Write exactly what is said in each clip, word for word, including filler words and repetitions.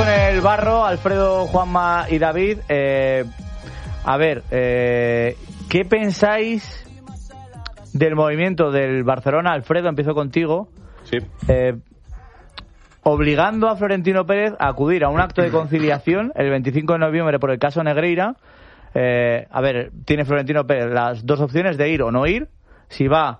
con el barro, Alfredo, Juanma y David. Eh, a ver, eh, ¿qué pensáis del movimiento del Barcelona? Alfredo, empiezo contigo. Sí. Eh, obligando a Florentino Pérez a acudir a un acto de conciliación el veinticinco de noviembre por el caso Negreira. Eh, a ver, tiene Florentino Pérez las dos opciones de ir o no ir, si va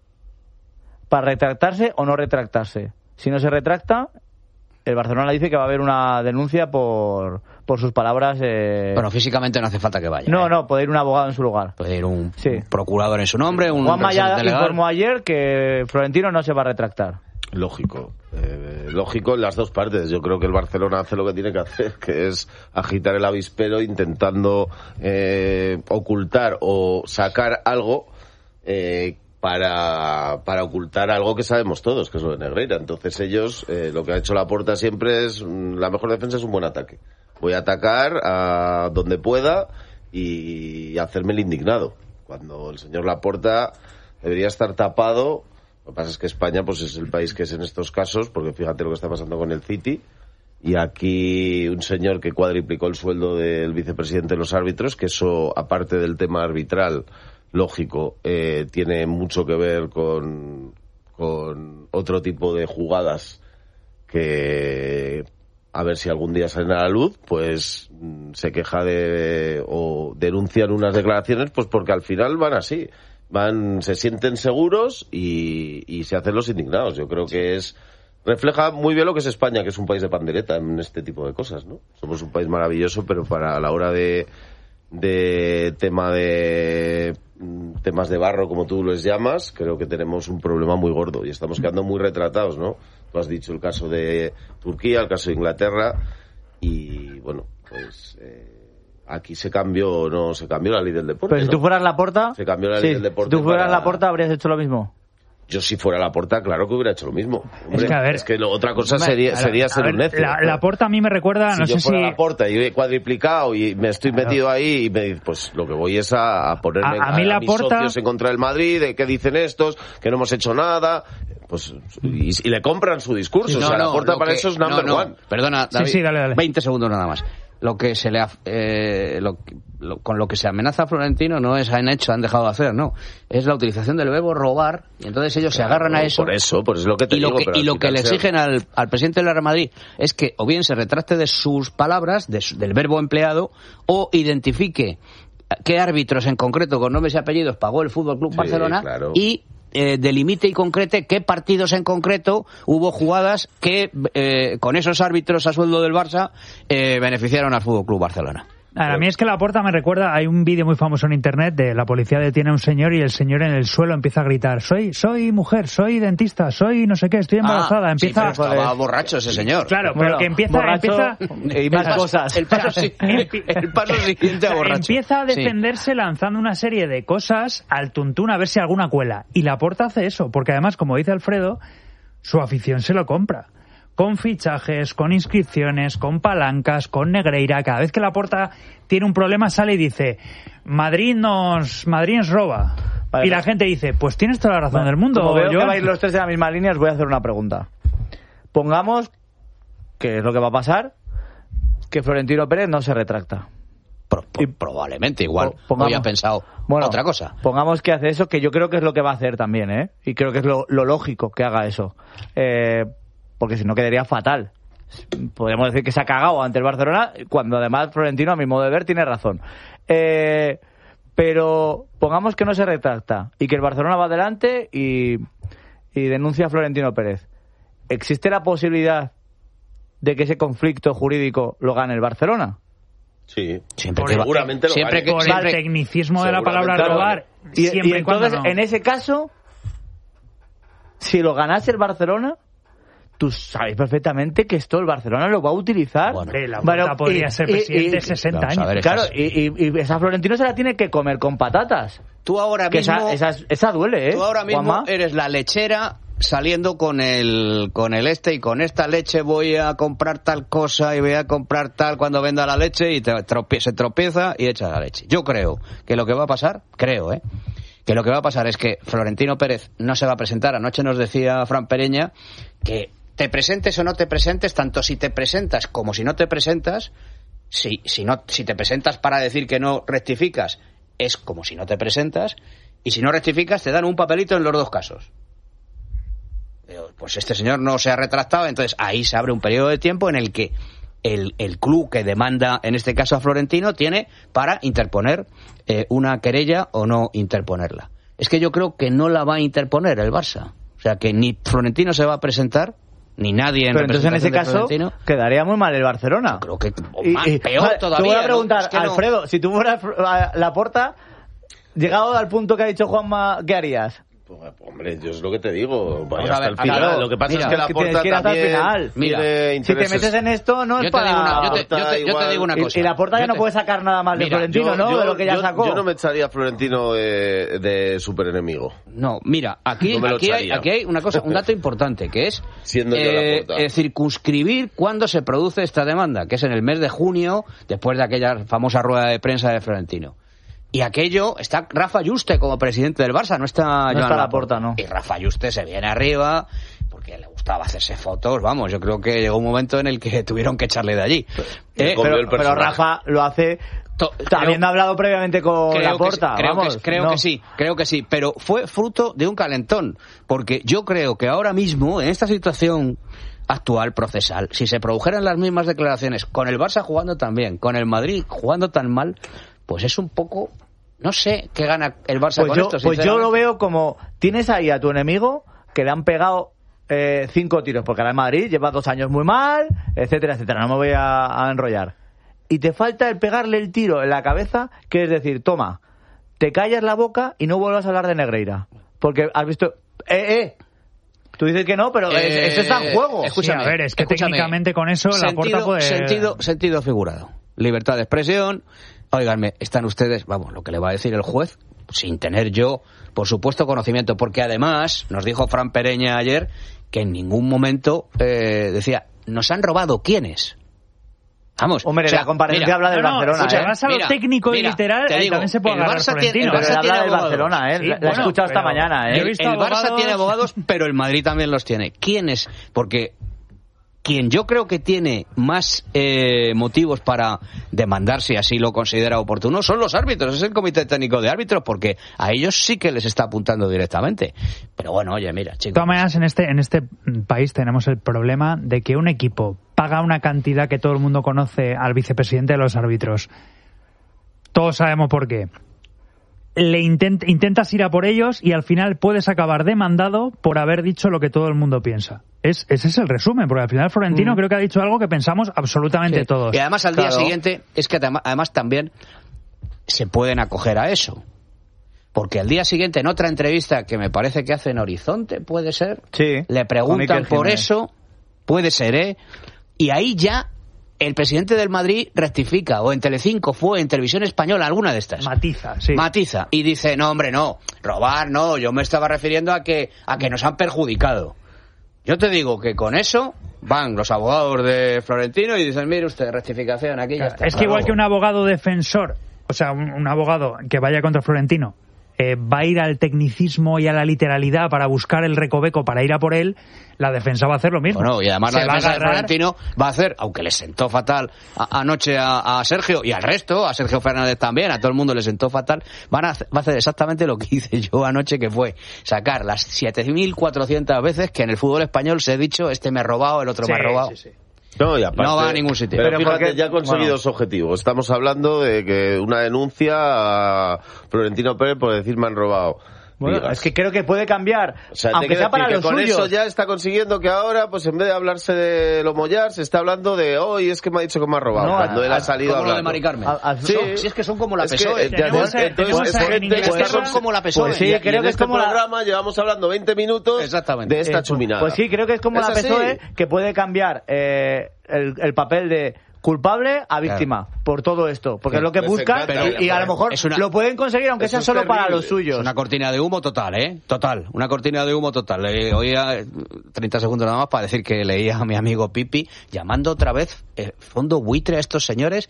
para retractarse o no retractarse. Si no se retracta, el Barcelona dice que va a haber una denuncia por, por sus palabras. Eh... Bueno, físicamente no hace falta que vaya. No, ¿eh? no, puede ir un abogado en su lugar. Puede ir un, sí. un procurador en su nombre, un Juanma ya legal. informó ayer que Florentino no se va a retractar. Lógico, eh, lógico en las dos partes. Yo creo que el Barcelona hace lo que tiene que hacer, que es agitar el avispero intentando eh, ocultar o sacar algo eh, para, para ocultar algo que sabemos todos, que es lo de Negreira. Entonces ellos, eh, lo que ha hecho Laporta siempre es, la mejor defensa es un buen ataque. Voy a atacar a donde pueda y hacerme el indignado. Cuando el señor Laporta debería estar tapado. Lo que pasa es que España pues es el país que es en estos casos, porque fíjate lo que está pasando con el City, y aquí un señor que cuadriplicó el sueldo del vicepresidente de los árbitros, que eso, aparte del tema arbitral, lógico, eh, tiene mucho que ver con, con otro tipo de jugadas que, a ver si algún día salen a la luz, pues se queja de, o denuncian unas declaraciones, pues porque al final van así. Van, se sienten seguros y, y se hacen los indignados. Yo creo que es refleja muy bien lo que es España, que es un país de pandereta en este tipo de cosas, ¿no? Somos un país maravilloso, pero para la hora de, de tema de temas de barro, como tú les llamas, creo que tenemos un problema muy gordo y estamos quedando muy retratados, ¿no? Tú has dicho el caso de Turquía, el caso de Inglaterra y, bueno, pues... Eh, aquí se cambió, no se cambió la ley del deporte. Pero si ¿no? tú fueras Laporta, se cambió la sí, ley del deporte. Si tú fueras para... Laporta, habrías hecho lo mismo. Yo si fuera Laporta, claro que hubiera hecho lo mismo. Hombre, es que a ver, es que lo, otra cosa sería, la, sería ser ver, un necio. La, Laporta a mí me recuerda, si no yo sé fuera si... Laporta y he cuadriplicado y me estoy claro. metido ahí y me pues lo que voy es a, a ponerme a, a, mí a, a Laporta... mis socios en contra del Madrid, de qué dicen estos, que no hemos hecho nada, pues y, y le compran su discurso. Sí, no, o sea, no, Laporta para que, eso es number no, no. one. Perdona, David, sí, sí, dale, dale. veinte segundos nada más. Lo que se le ha, eh, lo, lo, con lo que se amenaza a Florentino no es han hecho, han dejado de hacer, no. Es la utilización del verbo robar y entonces ellos claro, se agarran a eso. Por eso, por eso es lo que te y lo digo. Que, pero y lo que le sea... exigen al, al presidente del Real Madrid es que o bien se retracte de sus palabras, de su, del verbo empleado, o identifique qué árbitros en concreto con nombres y apellidos pagó el Fútbol Club sí, Barcelona claro. y Eh, delimite y concrete qué partidos en concreto hubo jugadas que eh, con esos árbitros a sueldo del Barça eh, beneficiaron al Fútbol Club Barcelona. A mí es que Laporta me recuerda, hay un vídeo muy famoso en internet de la policía detiene a un señor y el señor en el suelo empieza a gritar, soy soy mujer, soy dentista, soy no sé qué, estoy embarazada. Ah, empieza sí, pero estaba borracho ese señor. Claro, bueno, pero que empieza, borracho empieza y más cosas. El paso, sí, el paso siguiente a borracho. Empieza a defenderse sí. lanzando una serie de cosas al tuntún a ver si alguna cuela. Y Laporta hace eso, porque además, como dice Alfredo, su afición se lo compra. Con fichajes, con inscripciones, con palancas, con Negreira. Cada vez que Laporta tiene un problema sale y dice Madrid nos Madrid nos roba. Vale, y la gente dice, pues tienes toda la razón bueno, del mundo. Como veo yo... que vais los tres en la misma línea, os voy a hacer una pregunta. Pongamos, que es lo que va a pasar, que Florentino Pérez no se retracta. Pro, pro, y, probablemente, igual. Pongamos, hoy ha pensado bueno, otra cosa. Pongamos que hace eso, que yo creo que es lo que va a hacer también, ¿eh? Y creo que es lo, lo lógico que haga eso. Eh... porque si no quedaría fatal. Podríamos decir que se ha cagado ante el Barcelona, cuando además Florentino, a mi modo de ver, tiene razón. Eh, pero pongamos que no se retracta y que el Barcelona va adelante y, y denuncia a Florentino Pérez. ¿Existe la posibilidad de que ese conflicto jurídico lo gane el Barcelona? Sí, siempre por, seguramente lo siempre que, por el tecnicismo de la palabra robar. Y, siempre y entonces, no. en ese caso, si lo ganase el Barcelona, tú sabes perfectamente que esto el Barcelona lo va a utilizar. Bueno, la bueno, podría y, ser presidente de sesenta años. Ver, claro, y, y, y esa Florentino se la tiene que comer con patatas. Tú ahora que mismo... Esa, esa, esa duele, ¿eh? Tú ahora mismo Juanma. eres la lechera saliendo con el con el este y con esta leche voy a comprar tal cosa y voy a comprar tal cuando venda la leche y te tropie- se tropieza y echa la leche. Yo creo que lo que va a pasar, creo, ¿eh? que lo que va a pasar es que Florentino Pérez no se va a presentar. Anoche nos decía Fran Pereña que te presentes o no te presentes, tanto si te presentas como si no te presentas, si, si, no, si te presentas para decir que no rectificas, es como si no te presentas, y si no rectificas te dan un papelito en los dos casos. Pues este señor no se ha retractado, entonces ahí se abre un periodo de tiempo en el que el, el club que demanda, en este caso a Florentino, tiene para interponer eh, una querella o no interponerla. Es que yo creo que no la va a interponer el Barça. O sea, que ni Florentino se va a presentar, ni nadie en Pero entonces en ese caso quedaría muy mal el Barcelona. Yo creo que o más, y, peor vale, todavía. Te voy a preguntar, ¿no? Es que Alfredo, no... si tú fueras a Laporta, llegado al punto que ha dicho Juanma, ¿qué harías? Pues, hombre, yo es lo que te digo, vaya hasta ver, el final. claro, lo que pasa mira, es que la Porta que también final. Mira, si te metes en esto no es para... Una, yo, te, yo, te, yo te digo una cosa. Y, y la Porta ya yo no te... puede sacar nada más mira, de Florentino, yo, ¿no? Yo, de lo que ya yo, sacó. Yo no me echaría a Florentino de, de superenemigo. No, mira, aquí, no aquí, hay, aquí hay una cosa, un dato importante, que es Siendo yo eh, la Porta. eh, circunscribir cuándo se produce esta demanda, que es en el mes de junio, después de aquella famosa rueda de prensa de Florentino. Y aquello, está Rafa Juste como presidente del Barça, no está no Joan está Laporta. Laporta, no. Y Rafa Juste se viene arriba porque le gustaba hacerse fotos, vamos, yo creo que llegó un momento en el que tuvieron que echarle de allí. Eh, pero, pero Rafa lo hace to, habiendo hablado previamente con creo Laporta. Que, creo vamos, que, creo no. que sí, creo que sí, pero fue fruto de un calentón, porque yo creo que ahora mismo, en esta situación actual procesal, si se produjeran las mismas declaraciones con el Barça jugando tan bien, con el Madrid jugando tan mal, pues es un poco, no sé qué gana el Barça pues con yo, esto. Pues yo lo veo como, tienes ahí a tu enemigo que le han pegado eh, cinco tiros, porque ahora el Madrid lleva dos años muy mal, etcétera, etcétera, no me voy a, a enrollar. Y te falta el pegarle el tiro en la cabeza, que es decir, toma, te callas la boca y no vuelvas a hablar de Negreira. Porque has visto, eh, eh, tú dices que no, pero eh, eso está en juego. Escúchame, sí, a ver, es que escúchame. técnicamente con eso sentido, Laporta puede... Sentido, sentido figurado. Libertad de expresión. Óiganme, están ustedes, vamos, lo que le va a decir el juez, sin tener yo, por supuesto, conocimiento, porque además, nos dijo Fran Pereña ayer, que en ningún momento eh, decía, ¿nos han robado quiénes? Vamos, hombre, o sea, la comparecencia mira, habla del no, no, Barcelona, escucha, ¿eh? vas a lo Mira, técnico y mira, literal, te ahí digo, también se puede el agarrar Barça Florentino. tiene- el Pero Barça él habla del abogados. Barcelona, ¿eh? Sí, La he bueno, escuchado esta pero mañana, yo ¿eh? he visto El Barça abogados- tiene abogados, pero el Madrid también los tiene. ¿Quiénes? Porque quien yo creo que tiene más eh, motivos para demandar, si así lo considera oportuno, son los árbitros, es el Comité Técnico de Árbitros, porque a ellos sí que les está apuntando directamente. Pero bueno, oye, mira, De chicos. todas maneras, en este, en este país tenemos el problema de que un equipo paga una cantidad que todo el mundo conoce al vicepresidente de los árbitros. Todos sabemos por qué. Le intent, intentas ir a por ellos y al final puedes acabar demandado por haber dicho lo que todo el mundo piensa. Es, ese es el resumen, porque al final Florentino mm. creo que ha dicho algo que pensamos absolutamente Sí. todos. Y además al Claro. día siguiente, es que además, además también se pueden acoger a eso. Porque al día siguiente, en otra entrevista que me parece que hace en Horizonte, puede ser, Sí, le con preguntan Iker por Jiménez. eso, puede ser, ¿eh? Y ahí ya el presidente del Madrid rectifica, o en Telecinco fue, en Televisión Española, alguna de estas. Matiza, sí. Matiza, y dice, no, hombre, no, robar, no, yo me estaba refiriendo a que, a que nos han perjudicado. Yo te digo que con eso van los abogados de Florentino y dicen, mire usted, rectificación, aquí ya está. Es que igual que un abogado defensor, o sea, un, un abogado que vaya contra Florentino, eh, va a ir al tecnicismo y a la literalidad para buscar el recoveco para ir a por él, la defensa va a hacer lo mismo. Bueno, y además Se la va a defensa de agarrar- Florentino va a hacer, aunque le sentó fatal a- anoche a, a Sergio y al resto, a Sergio Fernández también, a todo el mundo le sentó fatal, van a, hacer- va a hacer exactamente lo que hice yo anoche, que fue sacar las siete mil cuatrocientas veces que en el fútbol español se ha dicho, este me ha robado, el otro Sí, me ha robado. sí, sí. No, y aparte, No va a ningún sitio. Pero, Pero fíjate, porque- ya ha conseguido bueno. su objetivo. Estamos hablando de que una denuncia a Florentino Pérez por decir me han robado. Bueno, Digas. es que creo que puede cambiar, O sea, te aunque quiero sea para decir los que con suyos. eso ya está consiguiendo que ahora, pues en vez de hablarse de lo mollar, se está hablando de hoy es que me ha dicho que me ha robado. No, cuando él a- ha salido Como lo de hablando. Mari Carmen. A- a- Sí. Son- si es que son como la Es que, PSOE. eh, Tenemos, ya- eh, entonces, tenemos esa en gente- inglés estas son son- como la PSOE. Pues sí, y, y creo en que es este como la- programa llevamos hablando veinte minutos Exactamente. de esta Eh, chuminada. Pues sí, creo que es como Es la así. PSOE que puede cambiar eh, el, el papel de culpable a víctima por todo esto, porque Sí, es lo que les buscan encanta, y, y a lo mejor es una- lo pueden conseguir aunque Eso sea es solo para terrible. los suyos. Es una cortina de humo total, ¿eh? Total. Una cortina de humo total. Eh, oía treinta segundos nada más para decir que leía a mi amigo Pipi llamando otra vez eh, fondo buitre a estos señores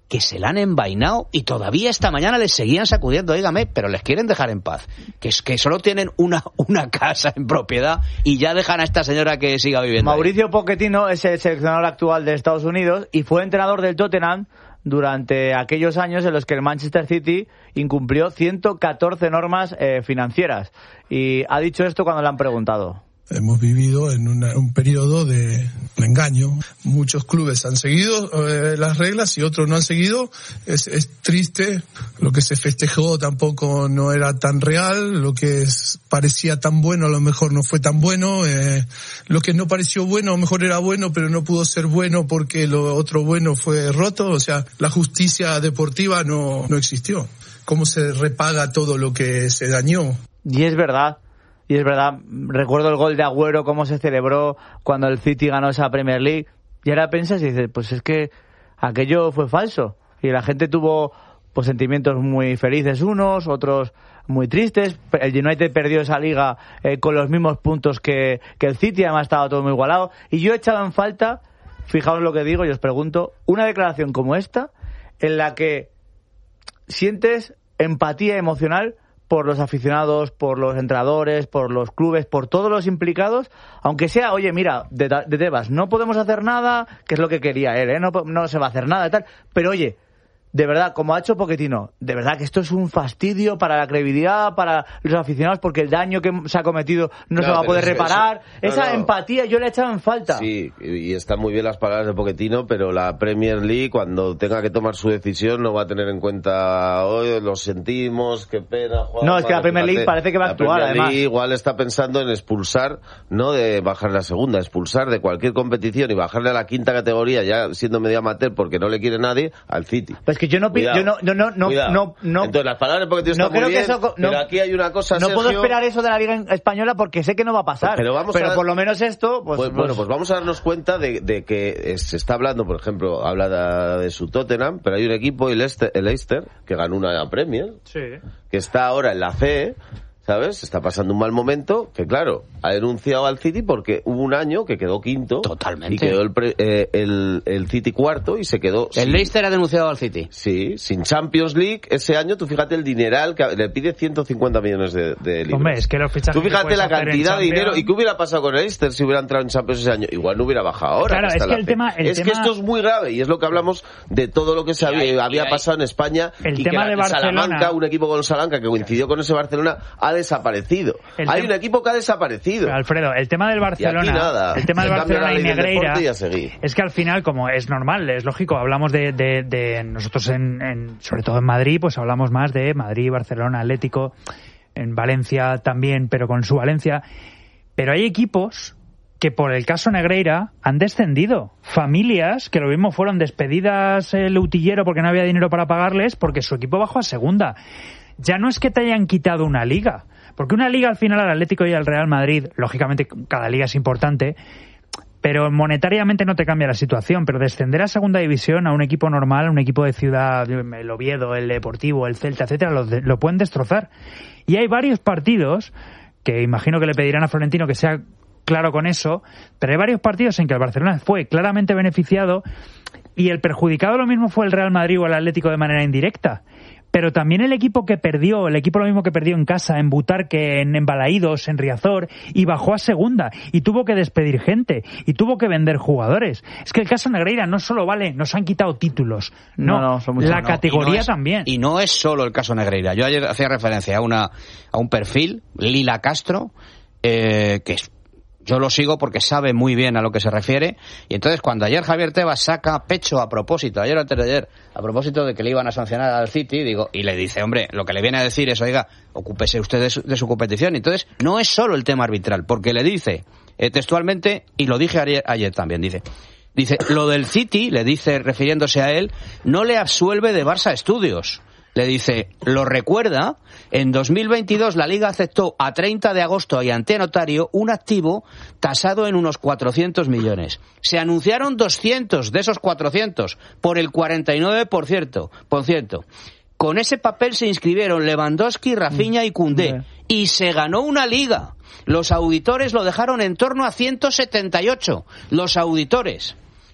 que se la han envainado y todavía esta mañana les seguían sacudiendo, dígame, pero les quieren dejar en paz, que es que solo tienen una una casa en propiedad y ya dejan a esta señora que siga viviendo. Mauricio ahí. Pochettino es el seleccionador actual de Estados Unidos y fue entrenador del Tottenham durante aquellos años en los que el Manchester City incumplió ciento catorce normas eh, financieras, y ha dicho esto cuando le han preguntado. Hemos vivido en una, un periodo de engaño. Muchos clubes han seguido eh, las reglas y otros no han seguido. Es, es triste. Lo que se festejó tampoco no era tan real. Lo que es, parecía tan bueno a lo mejor no fue tan bueno. Eh, lo que no pareció bueno a lo mejor era bueno, pero no pudo ser bueno porque lo otro bueno fue roto. O sea, la justicia deportiva no, no existió. ¿Cómo se repaga todo lo que se dañó? Y es verdad. Y es verdad, recuerdo el gol de Agüero, cómo se celebró cuando el City ganó esa Premier League, y ahora piensas y dices, pues es que aquello fue falso, y la gente tuvo pues sentimientos muy felices unos, otros muy tristes. El United perdió esa liga eh, con los mismos puntos que, que el City, además estaba todo muy igualado, y yo he echado en falta, fijaos lo que digo y os pregunto, una declaración como esta, en la que sientes empatía emocional por los aficionados, por los entrenadores, por los clubes, por todos los implicados, aunque sea, oye, mira, de, de Tebas, no podemos hacer nada, que es lo que quería él, ¿eh? no, no se va a hacer nada y tal, pero oye, de verdad, como ha hecho Pochettino, de verdad que esto es un fastidio para la credibilidad, para los aficionados, porque el daño que se ha cometido no claro, se va a poder eso, reparar. Eso, no, Esa no. empatía yo le he echado en falta. Sí, y están muy bien las palabras de Pochettino, pero la Premier League, cuando tenga que tomar su decisión, no va a tener en cuenta, hoy lo sentimos, qué pena. Juan, no, es que la Premier League parece que va a actuar, la Premier además. League igual está pensando en expulsar, no de bajar la segunda, expulsar de cualquier competición y bajarle a la quinta categoría, ya siendo medio amateur, porque no le quiere nadie, al City. Pues que yo no pido... No, no, no, no, no. Entonces, las palabras porque no están muy bien, eso, no, pero aquí hay una cosa, No Sergio, puedo esperar eso de la Liga Española porque sé que no va a pasar. Pero, vamos pero a, por lo menos esto... Pues, pues, pues, bueno, pues vamos a darnos cuenta de, de que se está hablando, por ejemplo, habla de, de su Tottenham, pero hay un equipo, el Leicester, el Leicester que ganó una Premier, sí. que está ahora en la C E, ¿sabes? Está pasando un mal momento, que claro, ha denunciado al City porque hubo un año que quedó quinto. Totalmente. Y quedó el, pre, eh, el, el City cuarto y se quedó... El sin, Leicester ha denunciado al City. Sí, sin Champions League ese año, tú fíjate el dineral que le pide ciento cincuenta millones de, de libras. Hombre, es que los fichajes... Tú fíjate la cantidad de dinero. Champions... ¿Y qué hubiera pasado con el Leicester si hubiera entrado en Champions ese año? Igual no hubiera bajado ahora. Claro, que es que el tema... El es tema... que esto es muy grave y es lo que hablamos de todo lo que se había, hay, había hay, pasado en España el y tema que de Barcelona... Salamanca, un equipo con Salamanca que coincidió con ese Barcelona, ha desaparecido. El Hay tem- un equipo que ha desaparecido. Pero Alfredo, el tema del Barcelona, y aquí nada. el tema del Barcelona y Negreira, y es que al final, como es normal, es lógico, hablamos de, de, de nosotros en, en, sobre todo en Madrid, pues hablamos más de Madrid, Barcelona, Atlético, en Valencia también, pero con su Valencia. Pero hay equipos que por el caso Negreira han descendido. Familias que lo mismo fueron despedidas el utillero porque no había dinero para pagarles, porque su equipo bajó a segunda. Ya no es que te hayan quitado una liga, porque una liga al final al Atlético y al Real Madrid, lógicamente cada liga es importante, pero monetariamente no te cambia la situación, pero descender a segunda división a un equipo normal, a un equipo de ciudad, el Oviedo, el Deportivo, el Celta, etcétera, lo, de, lo pueden destrozar. Y hay varios partidos que imagino que le pedirán a Florentino que sea claro con eso, pero hay varios partidos en que el Barcelona fue claramente beneficiado y el perjudicado lo mismo fue el Real Madrid o el Atlético de manera indirecta. Pero también el equipo que perdió, el equipo lo mismo que perdió en casa, en Butarque, en, en Balaídos, en Riazor, y bajó a segunda, y tuvo que despedir gente, y tuvo que vender jugadores. Es que el caso Negreira no solo vale, nos han quitado títulos, no, no, no la no. categoría y no es, también. Y no es solo el caso Negreira. Yo ayer hacía referencia a una a un perfil, Lila Castro, eh, que es yo lo sigo porque sabe muy bien a lo que se refiere. Y entonces cuando ayer Javier Tebas saca pecho a propósito, ayer o antes de ayer, a propósito de que le iban a sancionar al City, digo, y le dice, hombre, lo que le viene a decir es, oiga, ocúpese usted de su, de su competición. Entonces no es solo el tema arbitral, porque le dice eh, textualmente, y lo dije ayer, ayer también, dice, dice, lo del City, le dice refiriéndose a él, no le absuelve de Barça Estudios. Le dice, lo recuerda, en dos mil veintidós la Liga aceptó a treinta de agosto y ante notario un activo tasado en unos cuatrocientos millones. Se anunciaron doscientos de esos cuatrocientos por el cuarenta y nueve por ciento. Por ciento. Con ese papel se inscribieron Lewandowski, Rafinha y Koundé. Y se ganó una Liga. Los auditores lo dejaron en torno a ciento setenta y ocho. Los auditores.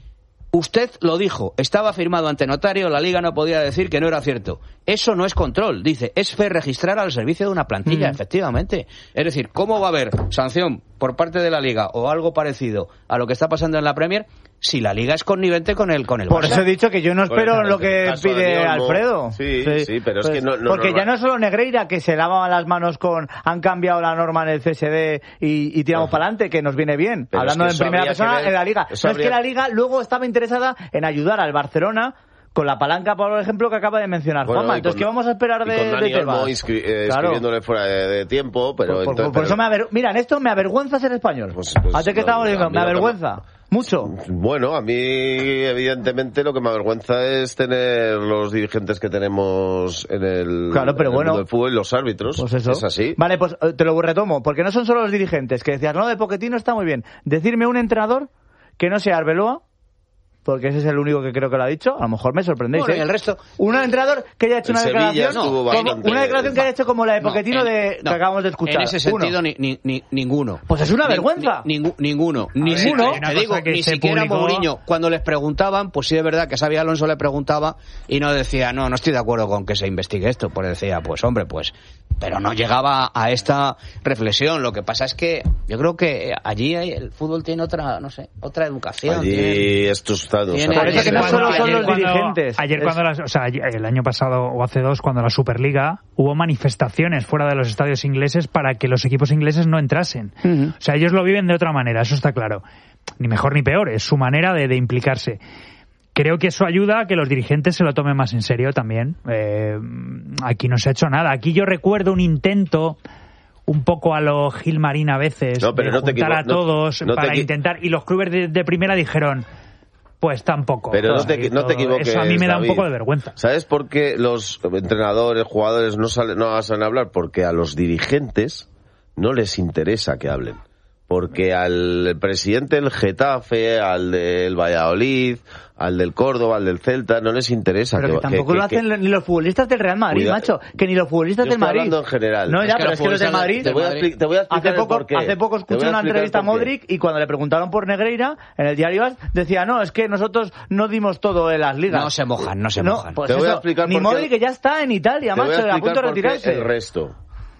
Usted lo dijo, estaba firmado ante notario, la Liga no podía decir que no era cierto. Eso no es control, dice, es fe registrar al servicio de una plantilla, mm. efectivamente. Es decir, ¿cómo va a haber sanción por parte de la Liga o algo parecido a lo que está pasando en la Premier si la Liga es connivente con el con el Por Barça? eso he dicho que yo no espero lo que pide Alfredo. Sí, sí, sí, pero pues, es que no... no porque no, ya no es solo Negreira, que se lavaban las manos con... Han cambiado la norma en el C S D y, y tiramos no. para adelante, que nos viene bien. Pero hablando es que en primera persona ver, en la Liga. No habría... es que la Liga luego estaba interesada en ayudar al Barcelona con la palanca, por ejemplo, que acaba de mencionar bueno, Juanma. Entonces, con, ¿qué vamos a esperar de, con de Tebas? Inscri- eh, claro. Escribiéndole fuera de, de tiempo, pero... Por, por, entonces, por pero... eso me aver... Mira, en esto me avergüenza ser español. Pues, pues, Antes que no, estábamos diciendo, me avergüenza. Me... Mucho. Bueno, a mí, evidentemente, lo que me avergüenza es tener los dirigentes que tenemos en el, claro, pero en el bueno, mundo del fútbol y los árbitros. Pues eso. Es así. Vale, pues te lo retomo, porque no son solo los dirigentes, que decías, no, de Pochettino está muy bien. Decirme un entrenador que no sea Arbeloa, porque ese es el único que creo que lo ha dicho, a lo mejor me sorprendéis. Bueno, ¿eh? y el resto... Un entrenador que haya hecho el una Sevilla declaración, como, una declaración que haya hecho como la de Pochettino no, en, de, no, que acabamos de escuchar. En ese sentido, ni, ni, ni, ninguno. Pues es una ni, vergüenza. Ni, ni, ninguno. Ni ninguno. Te digo, ni siquiera publicó... Mourinho, cuando les preguntaban, pues sí es verdad que Xabi Alonso le preguntaba y no decía, no, no estoy de acuerdo con que se investigue esto. Pues decía, pues hombre, pues... Pero no llegaba a esta reflexión. Lo que pasa es que yo creo que allí el fútbol tiene otra, no sé, otra educación. Allí tiene, estos estados. Tiene, Por eso que no solo son los cuando, dirigentes. Ayer cuando, las, o sea, el año pasado o hace dos, cuando la Superliga hubo manifestaciones fuera de los estadios ingleses para que los equipos ingleses no entrasen. Uh-huh. O sea, ellos lo viven de otra manera, eso está claro. Ni mejor ni peor, es su manera de, de implicarse. Creo que eso ayuda a que los dirigentes se lo tomen más en serio también. Eh, aquí no se ha hecho nada. Aquí yo recuerdo un intento un poco a lo Gil Marín a veces no, pero de no te juntar equivo- a todos no, no para te equi- intentar... Y los clubes de, de primera dijeron, pues tampoco. Pero no te, no te equivoques, eso a mí me da David. un poco de vergüenza. ¿Sabes por qué los entrenadores, jugadores no salen, no salen a hablar? Porque a los dirigentes no les interesa que hablen. Porque al presidente del Getafe, al del Valladolid, al del Córdoba, al del Celta, no les interesa. Pero que, que tampoco que, lo hacen que, ni los futbolistas del Real Madrid, cuida, macho. Que ni los futbolistas yo del Madrid. Estoy hablando en general. No, ya, es pero es que los de Madrid... Te voy a, expli- te voy a explicar hace poco, el porqué. Hace poco escuché una entrevista a Modric y cuando le preguntaron por Negreira, en el diario As, decía, no, es que nosotros no dimos todo en las ligas. No se mojan, no se no, mojan. Pues te eso, voy a explicar ni por qué. Modric, que ya está en Italia, te macho, voy a, a punto de por qué retirarse. el resto.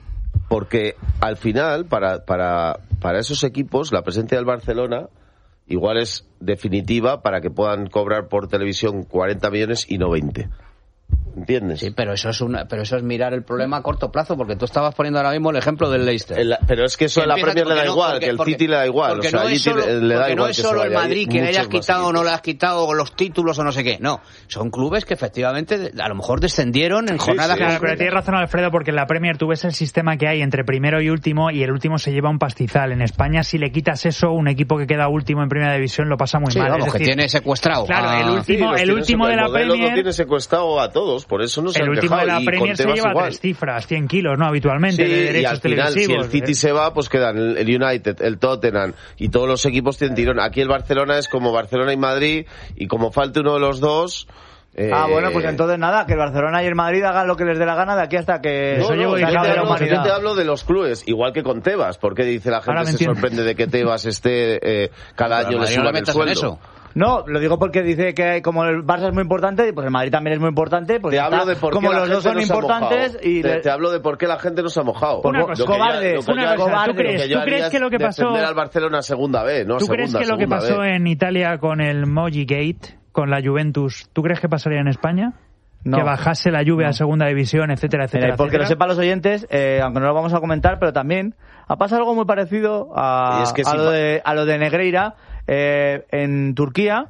Porque al final, para, para, para esos equipos, la presencia del Barcelona igual es definitiva para que puedan cobrar por televisión cuarenta millones y no veinte. ¿Entiendes? Sí, pero eso es una, pero eso es mirar el problema a corto plazo, porque tú estabas poniendo ahora mismo el ejemplo del Leicester. El, pero es que eso a la Premier le da no, igual, porque, que el porque, City le da igual. Porque o sea, no es solo, tiene, le da igual no es que solo se el vaya. Madrid quien hayas quitado o no le has equipos. quitado los títulos o no sé qué. No, son clubes que efectivamente a lo mejor descendieron en Sí, jornadas. sí, Claro, sí. pero tienes razón, Alfredo, porque en la Premier tú ves el sistema que hay entre primero y último y el último se lleva un pastizal. En España, si le quitas eso, un equipo que queda último en primera división lo pasa muy Sí, mal. vamos, es decir, que tiene secuestrado. Claro, a... el último, Sí, el último de la el modelo Premier... lo tiene secuestrado a todos, por eso no se El han último de quejado, la y Premier con se Tebas lleva igual. tres cifras, cien kilos, ¿no? Habitualmente, Sí, de y derechos al final, si televisivos. el City se va, pues quedan el el United, el Tottenham y todos los equipos tienen tirón. Aquí el Barcelona es como Barcelona y Madrid, y como falte uno de los dos... Eh... Ah, bueno, pues entonces nada, que el Barcelona y el Madrid hagan lo que les dé la gana de aquí hasta que No, eso no, llevo yo, te de la hablo, humanidad. yo te hablo de los clubes, igual que con Tebas, porque dice la Ahora gente me se entiendo. sorprende de que Tebas esté eh, cada Pero año al le Madrid no le suban el metas en sueldo. eso. No, lo digo porque dice que como el Barça es muy importante, pues el Madrid también es muy importante, pues Te ya hablo está. de por qué como la los dos gente son no se ha importantes mojado. y te, le- te hablo de por qué la gente no se ha mojado. Una Lo cosa, que yo- cobarde, lo que una yo- cosa, cobarde. ¿tú crees, lo que yo ¿tú crees haría es que lo que pasó... defender al Barcelona a segunda B, no a ¿Tú crees segunda, que lo que segunda pasó B. en Italia con el Moji Gate, con la Juventus, ¿tú crees que pasaría en España? No. Que bajase la Juve No. a segunda división, etcétera, etcétera, Mira, y porque etcétera. lo sepan los oyentes, eh, aunque no lo vamos a comentar, pero también ha pasado algo muy parecido a, Y es que a, si lo, pa- de, a lo de Negreira eh, en Turquía.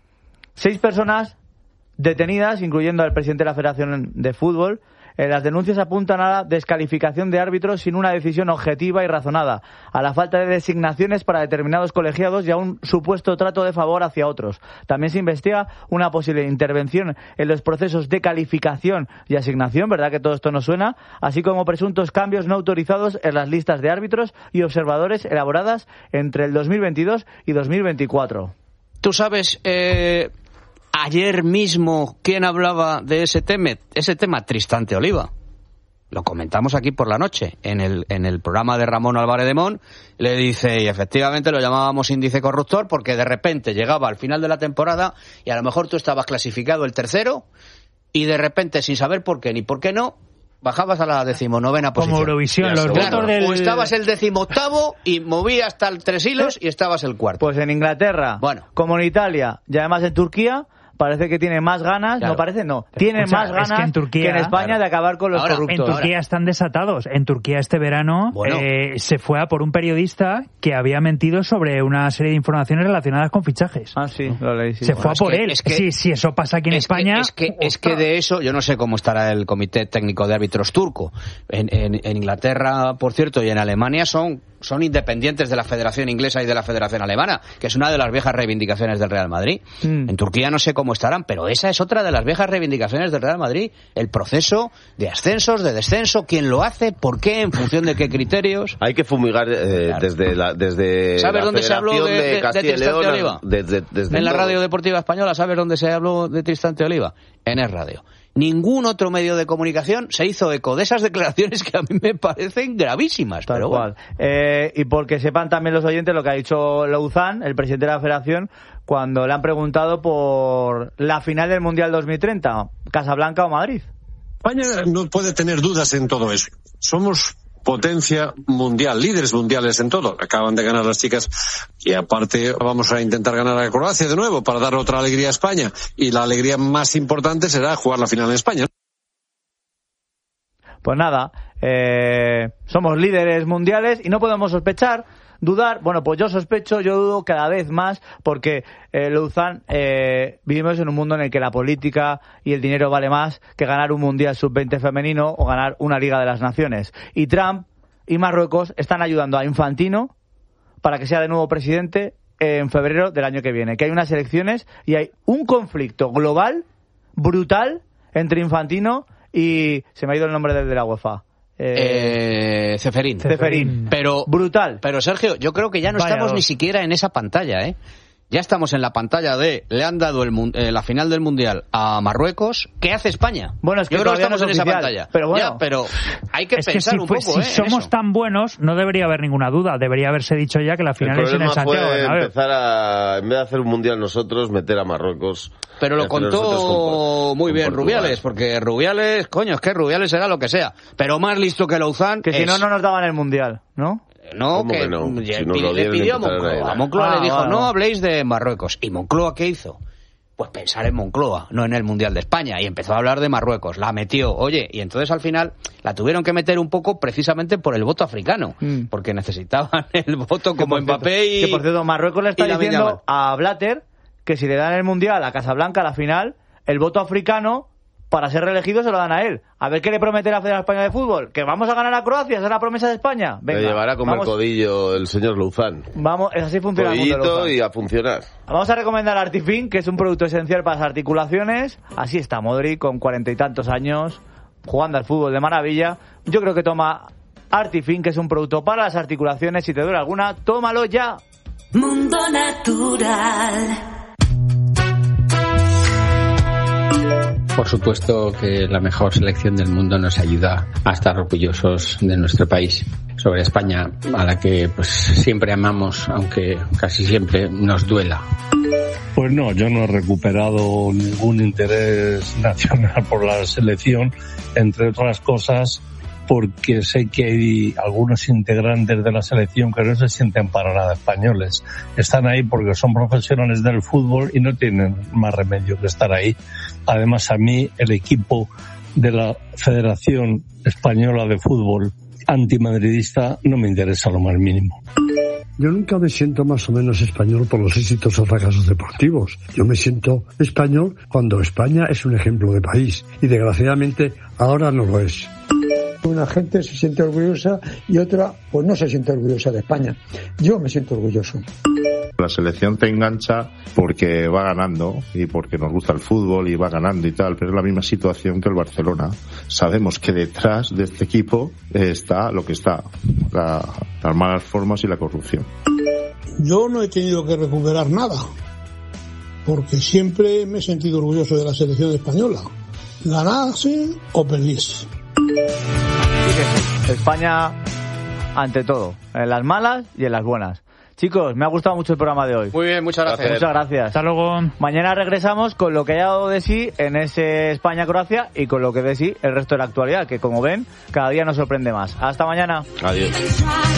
Seis personas detenidas, incluyendo al presidente de la Federación de Fútbol. Eh, las denuncias apuntan a la descalificación de árbitros sin una decisión objetiva y razonada, a la falta de designaciones para determinados colegiados y a un supuesto trato de favor hacia otros. También se investiga una posible intervención en los procesos de calificación y asignación, ¿verdad que todo esto nos suena? Así como presuntos cambios no autorizados en las listas de árbitros y observadores elaboradas entre el dos mil veintidós y dos mil veinticuatro. Tú sabes, eh, ayer mismo, ¿quién hablaba de ese tema? Ese tema, Tristante Oliva. lo comentamos aquí por la noche, en el en el programa de Ramón Álvarez de Mon, le dice, y efectivamente lo llamábamos índice corruptor, porque de repente llegaba al final de la temporada y a lo mejor tú estabas clasificado el tercero, y de repente, sin saber por qué ni por qué no, bajabas a la decimonovena posición. Como Eurovisión, los claro, votos del... O estabas el decimoctavo y movías hasta el tres hilos y estabas el cuarto. Pues en Inglaterra, bueno, como en Italia y además en Turquía, parece que tiene más ganas, claro. no parece, no, tiene Escucha, más ganas es que, en, Turquía, que en España claro. de acabar con los ahora, corruptos. En Turquía ahora. están desatados. En Turquía este verano bueno. eh, se fue a por un periodista que había mentido sobre una serie de informaciones relacionadas con fichajes. Ah, sí, lo leí. Sí. Se Bueno, fue a por que, él. Es que, sí, si eso pasa aquí en es España... Que, es, que, es que de eso, yo no sé cómo estará el Comité Técnico de Árbitros turco. En, en, en Inglaterra, por cierto, y en Alemania son... son independientes de la Federación Inglesa y de la Federación Alemana, que es una de las viejas reivindicaciones del Real Madrid. Mm. En Turquía no sé cómo estarán, pero esa es otra de las viejas reivindicaciones del Real Madrid. El proceso de ascensos, de descenso, quién lo hace, por qué, en función de qué criterios. Hay que fumigar eh, claro. desde la desde ¿Sabes la dónde se habló de, de, de, de Tristán de Oliva? Desde, desde en la todo. Radio Deportiva Española, ¿sabes dónde se habló de Tristán de Oliva? En Es Radio. Ningún otro medio de comunicación se hizo eco de esas declaraciones que a mí me parecen gravísimas. Tal pero cual. Bueno. Eh, y porque sepan también los oyentes lo que ha dicho Louzán, el presidente de la Federación, cuando le han preguntado por la final del Mundial dos mil treinta, Casablanca o Madrid. España no puede tener dudas en todo eso. Somos potencia mundial, líderes mundiales en todo. Acaban de ganar las chicas y aparte vamos a intentar ganar a Croacia de nuevo para dar otra alegría a España. Y la alegría más importante será jugar la final en España. Pues nada, eh, somos líderes mundiales y no podemos sospechar, dudar. Bueno, pues yo sospecho, yo dudo cada vez más porque, eh, Louzán, eh, vivimos en un mundo en el que la política y el dinero vale más que ganar un Mundial sub veinte femenino o ganar una Liga de las Naciones. Y Trump y Marruecos están ayudando a Infantino para que sea de nuevo presidente en febrero del año que viene. Que hay unas elecciones y hay un conflicto global, brutal, entre Infantino y... se me ha ido el nombre del de la UEFA. Eh, eh, Ceferín. Ceferín. Pero, brutal. Pero Sergio, yo creo que ya no Vaya estamos dos. ni siquiera en esa pantalla, ¿eh? Ya estamos en la pantalla de le han dado el, eh, la final del Mundial a Marruecos. ¿Qué hace España? Bueno, es que yo creo que todavía estamos no en es esa oficial, pantalla. pero bueno. Ya, pero hay que es que pensar si, un pues, poco, si ¿eh? somos eso. tan buenos, no debería haber ninguna duda. Debería haberse dicho ya que la final el es en el problema Santiago fue Bernabéu. empezar a, en vez de hacer un mundial nosotros, meter a Marruecos. Pero lo contó muy bien Portugal. Rubiales, porque Rubiales, coño, es que Rubiales era lo que sea. Pero más listo que Louzán. Que si es... no, no nos daban el Mundial, ¿no? No, ¿Cómo que, que no? ya Si nos pide- lo le dieron, pidió a empezaron a ir. Moncloa. Moncloa Ah, le dijo, vale, no vale. habléis de Marruecos. ¿Y Moncloa qué hizo? Pues pensar en Moncloa, no en el Mundial de España. Y empezó a hablar de Marruecos. La metió, oye, y entonces al final la tuvieron que meter un poco precisamente por el voto africano. Mm. Porque necesitaban el voto como Que por Mbappé cierto, y... que por cierto, Marruecos le está y Lamine diciendo Yamal. a Blatter que si le dan el Mundial a Casablanca a la final, el voto africano para ser reelegido se lo dan a él. A ver qué le promete la Federación Española de Fútbol. ¿Que vamos a ganar a Croacia? ¿Esa es la promesa de España? Venga, Le llevará a comer vamos, codillo el señor Louzán. vamos, es así funciona el mundo de Codillito Louzán. y a funcionar. Vamos a recomendar Artifin, que es un producto esencial para las articulaciones. Así está Modric, con cuarenta y tantos años, jugando al fútbol de maravilla. Yo creo que toma Artifin, que es un producto para las articulaciones. Si te duele alguna, tómalo ya. Mundo Natural. Por supuesto que la mejor selección del mundo nos ayuda a estar orgullosos de nuestro país. Sobre España, a la que pues siempre amamos, aunque casi siempre nos duela. Pues no, yo no he recuperado ningún interés nacional por la selección, entre otras cosas porque sé que hay algunos integrantes de la selección que no se sienten para nada españoles. Están ahí porque son profesionales del fútbol y no tienen más remedio que estar ahí. Además, a mí el equipo de la Federación Española de Fútbol antimadridista no me interesa lo más mínimo. Yo nunca me siento más o menos español por los éxitos o fracasos deportivos. Yo me siento español cuando España es un ejemplo de país y desgraciadamente ahora no lo es. Una gente se siente orgullosa y otra pues no se siente orgullosa de España. Yo me siento orgulloso. La selección te engancha porque va ganando y porque nos gusta el fútbol y va ganando y tal, pero es la misma situación que el Barcelona. Sabemos que detrás de este equipo está lo que está, la, las malas formas y la corrupción. Yo no he tenido que recuperar nada, porque siempre me he sentido orgulloso de la selección española, ganase o perdiese. que sí. España ante todo, en las malas y en las buenas. Chicos, me ha gustado mucho el programa de hoy. Muy bien, muchas gracias. Muchas gracias. Hasta luego. Mañana regresamos con lo que haya dado de sí en ese España-Croacia y con lo que de sí el resto de la actualidad, que como ven, cada día nos sorprende más. Hasta mañana. Adiós.